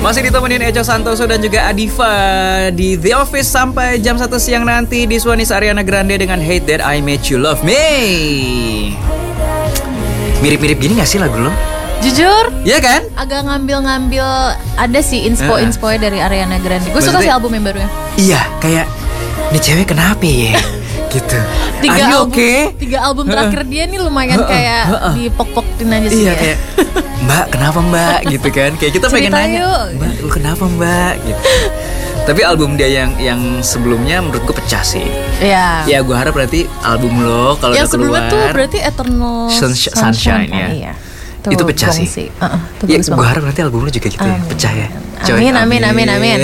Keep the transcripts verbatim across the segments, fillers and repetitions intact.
Masih ditemenin Eco Santoso dan juga Adifa di The Office sampai jam satu siang nanti. Di Suanis Ariana Grande dengan Hate That I Made You Love Me. Mirip-mirip gini gak sih lagu lo? Jujur? Iya kan? Agak ngambil-ngambil. Ada sih inspo-inspo uh. dari Ariana Grande. Gue suka sih album yang barunya. Iya, kayak nih cewek kenapa ya? Gitu. Tiga album, okay? tiga album terakhir dia nih lumayan kayak dipok-pokin aja sih. Iya ya. kayak Mbak kenapa Mbak gitu kan? Kayak kita pengen nanya Mbak lu kenapa Mbak gitu. Tapi album dia yang yang sebelumnya menurut gue pecah sih. Iya. Ya gue harap berarti album lo kalau udah keluar. Yang sebelumnya tuh berarti Eternal Sunshine, Sunshine ya. Iya. Tuh, itu pecah sih. sih. Uh-uh, ya gue harap nanti album lo juga gitu amin. Ya pecah ya. Amin, amin, amin, amin.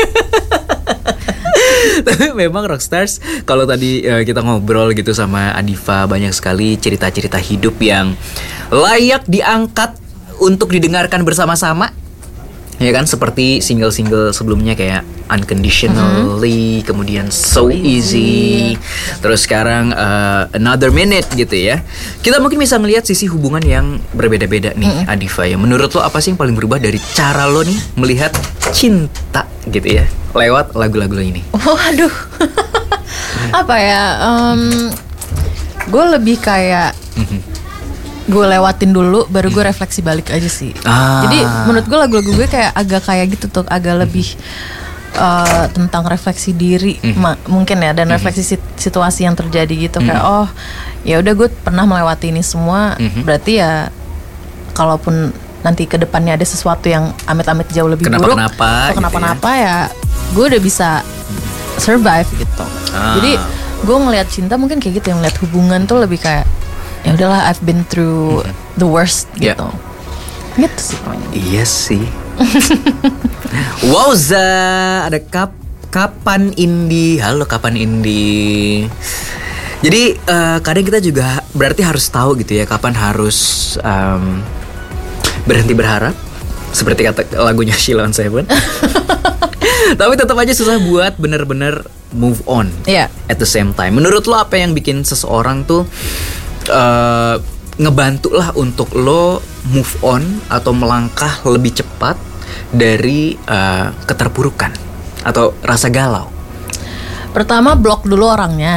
Tapi memang Rockstars kalau tadi uh, kita ngobrol gitu sama Adifa, banyak sekali cerita-cerita hidup yang layak diangkat untuk didengarkan bersama-sama. Ya kan, seperti single-single sebelumnya kayak Unconditionally, mm-hmm. kemudian So Easy, terus sekarang uh, Another Minute gitu ya. Kita mungkin bisa melihat sisi hubungan yang berbeda-beda nih, mm-hmm. Adifa ya. Menurut lo apa sih yang paling berubah dari cara lo nih melihat cinta gitu ya lewat lagu-lagu lo ini? Oh aduh. Apa ya, um, gue lebih kayak mm-hmm. gue lewatin dulu baru gue refleksi balik aja sih. Ah. Jadi menurut gue lagu-lagu gue kayak agak kayak gitu tuh, agak lebih uh, tentang refleksi diri mm. ma- mungkin ya, dan mm. refleksi situasi yang terjadi gitu. Mm. Kayak oh ya udah gue pernah melewati ini semua, mm-hmm. berarti ya kalaupun nanti ke depannya ada sesuatu yang amit-amit jauh lebih kenapa, buruk kenapa, atau kenapa-napa gitu ya, ya gue udah bisa survive gitu. Ah. Jadi gue ngelihat cinta mungkin kayak gitu, yang ngelihat hubungan tuh lebih kayak ya udahlah, I've been through mm-hmm. the worst gitu. Yeah. Gitu sih pokoknya. Iya sih. Wow, Za, ada kap kapan Indi. Halo kapan Indi. Jadi uh, kadang kita juga berarti harus tahu gitu ya kapan harus um, berhenti berharap, seperti kata lagunya Sheila on Seven. Tapi tetap aja susah buat bener-bener move on. Yeah. At the same time, menurut lo apa yang bikin seseorang tuh Uh, ngebantu lah untuk lo move on atau melangkah lebih cepat dari uh, keterpurukan atau rasa galau? Pertama, blok dulu orangnya.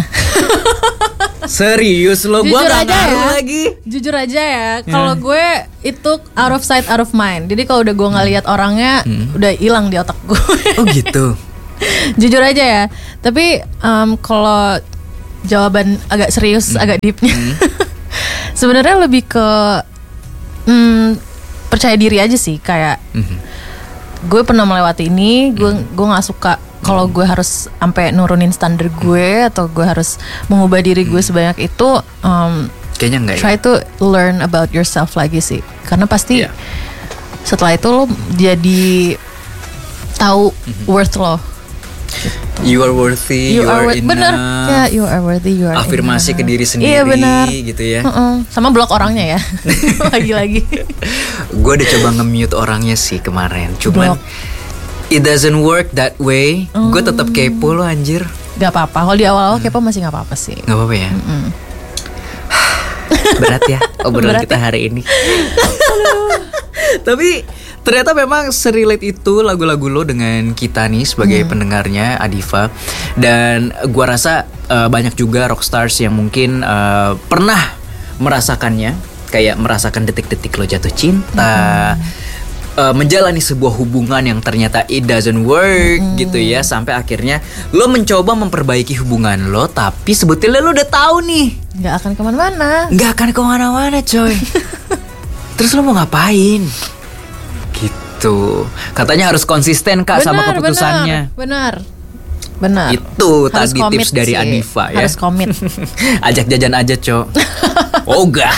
Serius lo? Gue gak ngaruh ya, lagi. Jujur aja ya, kalau yeah. gue itu out of sight out of mind. Jadi kalau udah gue nggak lihat orangnya, hmm. udah hilang di otak gue. Oh gitu. Jujur aja ya. Tapi um, kalau jawaban agak serius, hmm. agak deepnya, hmm. sebenarnya lebih ke hmm, percaya diri aja sih. Kayak hmm. gue pernah melewati ini, gue hmm. gue nggak suka kalau gue harus sampai nurunin standar gue, atau gue harus mengubah diri gue sebanyak itu. Um, Kayaknya enggak. Try ya? to learn about yourself lagi sih, karena pasti yeah. setelah itu lo jadi tahu mm-hmm. worth lo. You are worthy, you, you are, are enough. Bener, ya you are worthy, you are afirmasi enough. Ke diri sendiri, iya, bener. Gitu ya. Uh-uh. Sama blok orangnya ya. Lagi-lagi. Gue udah coba nge-mute orangnya sih kemarin, cuman blok. It doesn't work that way. Mm. Gue tetap kepo lo anjir. Gak apa-apa, kalau di awal-awal kepo masih gak apa-apa sih. Gak apa-apa ya. Berat ya obrolan kita hari ini. Tapi ternyata memang serelate itu lagu-lagu lo dengan kita nih sebagai hmm. pendengarnya, Adifa. Dan gua rasa uh, banyak juga rockstars yang mungkin uh, pernah merasakannya, kayak merasakan detik-detik lo jatuh cinta, hmm. uh, menjalani sebuah hubungan yang ternyata it doesn't work hmm. gitu ya, sampai akhirnya lo mencoba memperbaiki hubungan lo, tapi sebetulnya lo udah tahu nih nggak akan kemana-mana, nggak akan kemana-mana coy. Terus lo mau ngapain? Gitu. Katanya harus konsisten Kak benar, sama keputusannya. Benar, benar. Itu harus tadi tips dari sih. Adifa ya. Harus komit. Ajak jajan aja, Cok. Ogah.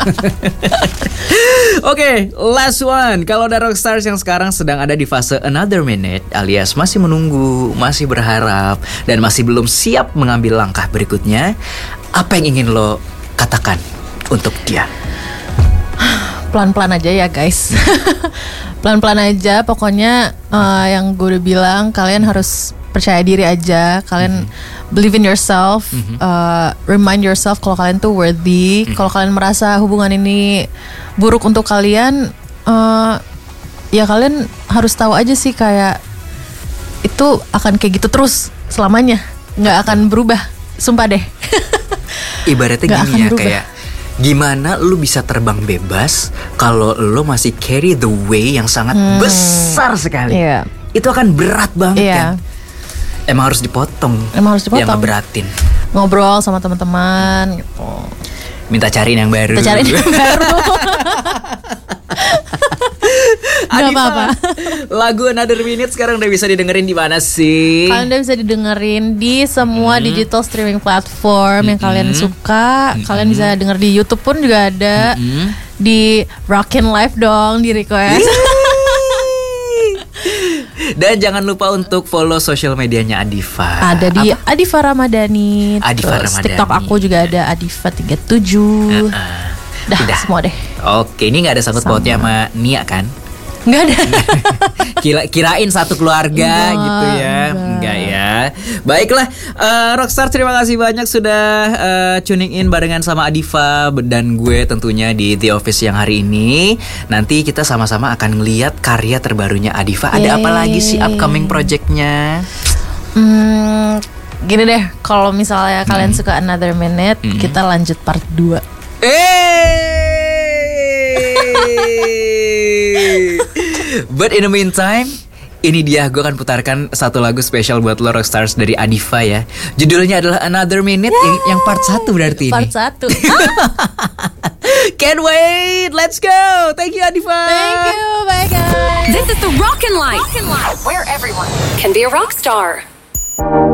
Oke, okay, last one. Kalau ada rockstars yang sekarang sedang ada di fase another minute, alias masih menunggu, masih berharap, dan masih belum siap mengambil langkah berikutnya, apa yang ingin lo katakan untuk dia? Pelan-pelan aja ya guys. Pelan-pelan aja. Pokoknya uh, yang gue udah bilang, kalian harus percaya diri aja. Kalian mm-hmm. believe in yourself, mm-hmm. uh, remind yourself kalau kalian tuh worthy. Mm-hmm. Kalau kalian merasa hubungan ini buruk untuk kalian, uh, ya kalian harus tahu aja sih kayak itu akan kayak gitu terus selamanya, nggak akan berubah, sumpah deh. Ibaratnya Nggak gini akan ya, berubah. kayak gimana lu bisa terbang bebas kalau lu masih carry the way yang sangat besar sekali. Iya. Itu akan berat banget Iya. kan. Emang harus dipotong. Emang harus dipotong. Yang ngeberatin. Ngobrol sama teman-teman gitu. Minta cariin yang baru. Kita cariin yang baru. Gak Adifa, apa-apa. lagu Another Minute sekarang udah bisa didengerin di mana sih? Kalian udah bisa didengerin di semua Hmm. digital streaming platform yang kalian suka. Kalian bisa denger di YouTube pun juga ada. Hmm. Di Rockin' Live dong, di request. Dan jangan lupa untuk follow sosial medianya Adifa. Ada di Apa? Adifa Ramadhani. Adifa Terus Ramadhani. TikTok aku juga ada Adifa tiga puluh tujuh. Uh, Dah, udah. semua deh. Oke, ini nggak ada sangkut pautnya sama Nia kan? Nggak ada. Kira kirain satu keluarga Enggak, gitu ya. enggak. Enggak ya. Baiklah, eh, Rockstar terima kasih banyak sudah eh, tuning in barengan sama Adifa dan gue tentunya di The Office yang hari ini. Nanti kita sama-sama akan ngeliat karya terbarunya Adifa. Ada apa lagi sih upcoming projectnya? Hmm, gini deh, kalau misalnya kalian suka Another Minute, kita lanjut part dua. Eh. But in the meantime, ini dia, gue akan putarkan satu lagu spesial buat lo Rockstars dari Adifa ya. Judulnya adalah Another Minute, yang, yang part satu berarti Part ini. satu. Can't wait, let's go. Thank you Adifa. Thank you, bye guys. This is the Rockin' Life, where everyone can be a rock star.